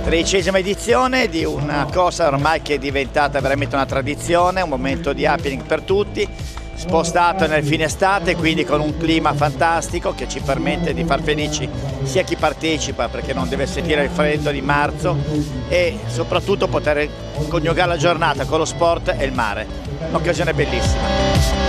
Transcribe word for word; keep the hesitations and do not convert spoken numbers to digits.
Tredicesima edizione di una cosa ormai che è diventata veramente una tradizione, un momento di happening per tutti, spostato nel fine estate, quindi con un clima fantastico che ci permette di far felici sia chi partecipa, perché non deve sentire il freddo di marzo, e soprattutto poter coniugare la giornata con lo sport e il mare. Un'occasione bellissima.